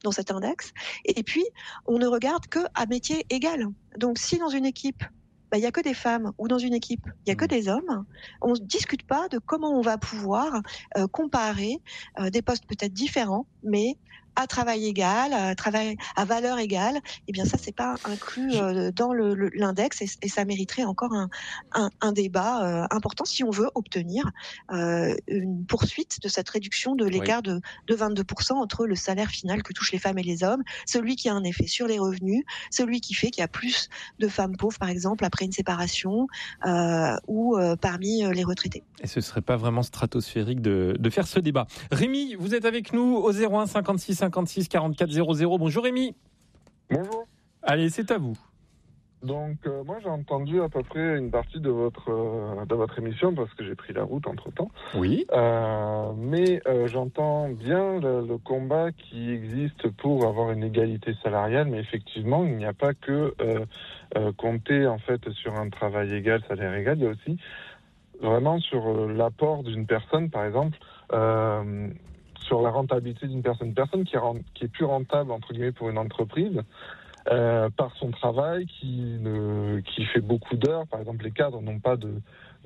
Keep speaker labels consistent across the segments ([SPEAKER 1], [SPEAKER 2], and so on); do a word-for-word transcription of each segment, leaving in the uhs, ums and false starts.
[SPEAKER 1] dans cet index. Et puis, on ne regarde que à métier égal. Donc, si dans une équipe, bah, il y a que des femmes, ou dans une équipe, il y a que des hommes, on ne discute pas de comment on va pouvoir euh, comparer euh, des postes peut-être différents, mais à travail égal, à travail à valeur égale. Eh bien, ça, c'est pas inclus euh, dans le, le, l'index, et, et ça mériterait encore un, un, un débat euh, important si on veut obtenir euh, une poursuite de cette réduction de l'écart oui. de, de vingt-deux pour cent entre le salaire final que touchent les femmes et les hommes, celui qui a un effet sur les revenus, celui qui fait qu'il y a plus de femmes pauvres, par exemple, après une séparation euh, ou euh, parmi les retraités.
[SPEAKER 2] Et ce serait pas vraiment stratosphérique de, de faire ce débat. Rémi, vous êtes avec nous au zéro un cinquante-six cinquante-six quarante-quatre zéro zéro. Bonjour Rémi.
[SPEAKER 3] Bonjour.
[SPEAKER 2] Allez, c'est à vous.
[SPEAKER 3] Donc euh, moi j'ai entendu à peu près une partie de votre euh, de votre émission parce que j'ai pris la route entre temps.
[SPEAKER 2] Oui.
[SPEAKER 3] Euh, mais euh, j'entends bien le, le combat qui existe pour avoir une égalité salariale, mais effectivement il n'y a pas que euh, euh, compter en fait sur un travail égal, salaire égal, il y a aussi vraiment sur euh, l'apport d'une personne, par exemple. Euh, sur la rentabilité d'une personne, une personne qui est, rent, qui est plus rentable entre guillemets pour une entreprise. Euh, par son travail, qui ne, qui fait beaucoup d'heures. Par exemple, les cadres n'ont pas de,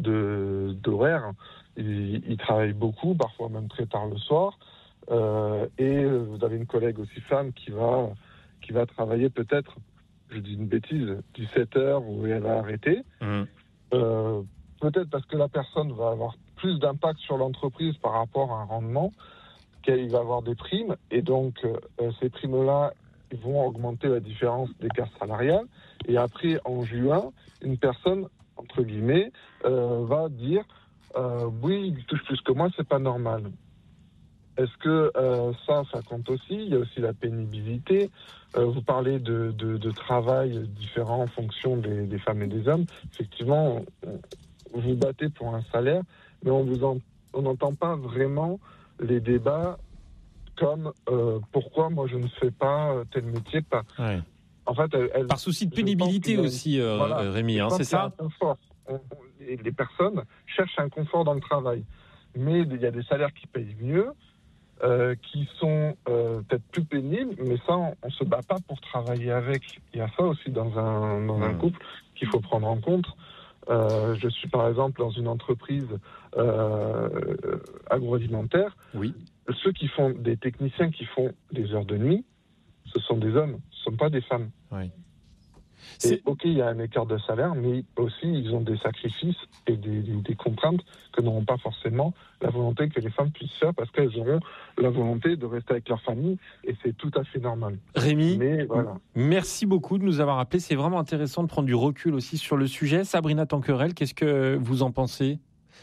[SPEAKER 3] de d'horaire. Ils, ils travaillent beaucoup, parfois même très tard le soir. Euh, et vous avez une collègue aussi femme qui va qui va travailler peut-être, je dis une bêtise, dix-sept heures où elle va arrêter. Mmh. Euh, peut-être parce que la personne va avoir plus d'impact sur l'entreprise par rapport à un rendement, qu'il va avoir des primes, et donc euh, ces primes-là ils vont augmenter la différence d'écart salarial. Et après, en juin, une personne, entre guillemets, euh, va dire euh, « oui, il touche plus que moi, c'est pas normal ». Est-ce que euh, ça, ça compte aussi ? Il y a aussi la pénibilité. Euh, vous parlez de, de, de travail différent en fonction des, des femmes et des hommes. Effectivement, on, on, vous battez pour un salaire, mais on vous en, on n'entend pas vraiment les débats comme euh, pourquoi moi je ne fais pas euh, tel métier. Pas.
[SPEAKER 2] Ouais.
[SPEAKER 3] En fait, elle, elle,
[SPEAKER 2] par souci de pénibilité aussi, euh, voilà, Rémi, hein, c'est ça.
[SPEAKER 3] Confort. On, on, les personnes cherchent un confort dans le travail, mais il y a des salaires qui payent mieux, euh, qui sont euh, peut-être plus pénibles, mais ça, on, on se bat pas pour travailler avec. Il y a ça aussi dans un dans mmh. un couple qu'il faut prendre en compte. Euh, je suis par exemple dans une entreprise euh, agroalimentaire.
[SPEAKER 2] Oui.
[SPEAKER 3] Ceux qui font des techniciens qui font des heures de nuit, ce sont des hommes, ce ne sont pas des femmes.
[SPEAKER 2] Oui.
[SPEAKER 3] C'est... Et ok, il y a un écart de salaire, mais aussi ils ont des sacrifices et des, des, des contraintes que n'auront pas forcément la volonté que les femmes puissent faire parce qu'elles auront la volonté de rester avec leur famille et c'est tout à fait normal.
[SPEAKER 2] Rémi,
[SPEAKER 3] mais, voilà.
[SPEAKER 2] merci beaucoup de nous avoir appelés. C'est vraiment intéressant de prendre du recul aussi sur le sujet. Sabrina Tanquerel, qu'est-ce que vous en pensez ?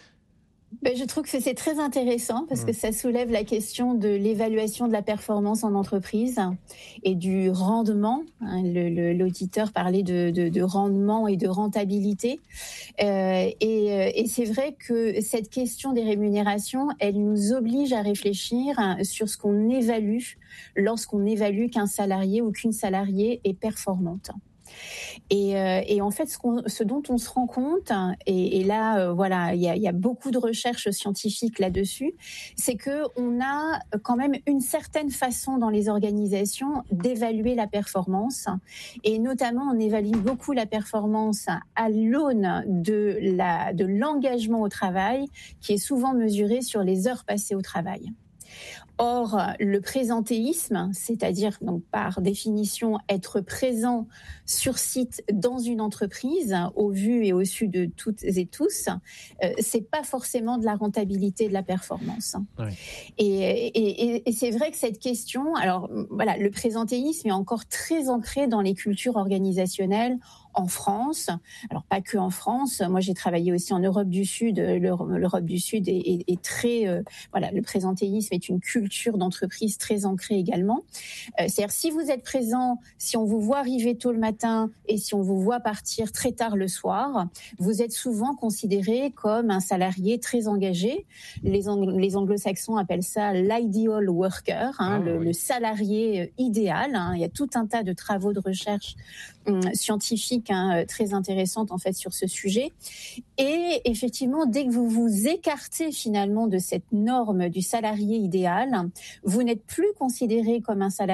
[SPEAKER 4] Ben, je trouve que c'est très intéressant parce que ça soulève la question de l'évaluation de la performance en entreprise et du rendement. Le, le, l'auditeur parlait de, de, de rendement et de rentabilité. Euh, et, et c'est vrai que cette question des rémunérations, elle nous oblige à réfléchir sur ce qu'on évalue lorsqu'on évalue qu'un salarié ou qu'une salariée est performante. Et, euh, et en fait, ce, qu'on, ce dont on se rend compte, et, et là, euh, voilà, il y a, y a beaucoup de recherches scientifiques là-dessus, c'est que on a quand même une certaine façon dans les organisations d'évaluer la performance, et notamment on évalue beaucoup la performance à l'aune de la de l'engagement au travail, qui est souvent mesuré sur les heures passées au travail. Or, le présentéisme, c'est-à-dire donc par définition être présent sur site dans une entreprise, au vu et au su de toutes et tous, euh, c'est pas forcément de la rentabilité de la performance. Oui. Et, et, et c'est vrai que cette question, alors voilà, le présentéisme est encore très ancré dans les cultures organisationnelles en France, alors pas que en France. Moi, j'ai travaillé aussi en Europe du Sud. L'Europe du Sud est, est, est très, euh, voilà, le présentéisme est une culture d'entreprise très ancrée également. Euh, c'est-à-dire, si vous êtes présent, si on vous voit arriver tôt le matin et si on vous voit partir très tard le soir, vous êtes souvent considéré comme un salarié très engagé. Les, ang- les anglo-saxons appellent ça l'ideal worker, hein, ah, le, oui. le salarié idéal. Hein. Il y a tout un tas de travaux de recherche hum, scientifiques hein, très intéressantes en fait sur ce sujet. Et effectivement, dès que vous vous écartez finalement de cette norme du salarié idéal, vous n'êtes plus considéré comme un salarié